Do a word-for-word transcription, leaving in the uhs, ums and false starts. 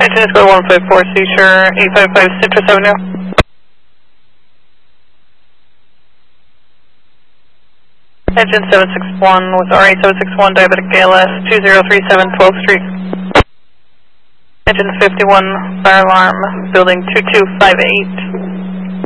Engine is one five four, Seashore, eight five five Citrus Avenue. Engine seven six one with R A seven six one, diabetic A L S, two zero three seven, twelfth Street. Engine fifty-one, fire alarm, building two two five eight.